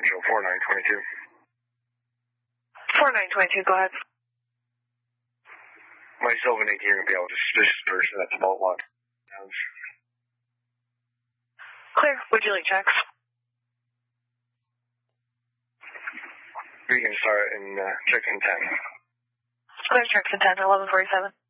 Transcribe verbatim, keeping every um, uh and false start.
Central, four nine two two. four nine two two, go ahead. Myself and eighteen are going to be able to suspicious person at the boat lot. Clear. Would you like checks? We can start in uh, checks in ten. Clear checks in ten, eleven forty-seven.